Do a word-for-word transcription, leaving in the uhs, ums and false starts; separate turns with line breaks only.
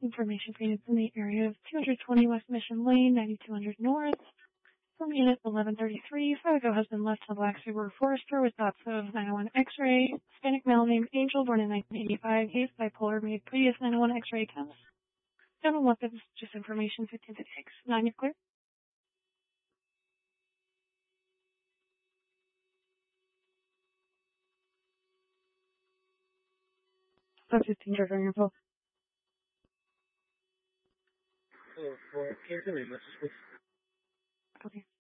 Information painted in the area of two twenty West Mission Lane, ninety-two hundred North. From unit eleven thirty-three, Fargo has been left to the black Subaru Forester with thoughts of nine one X-ray. Hispanic male named Angel, born in nineteen eighty-five. He is bipolar, made previous nine one X-ray attempts. Don't know what this is, just information, fifteen fifty-six. nine, you're clear? So fifteen, trigger your info.
Oh, for, can you read message, please?
Okay.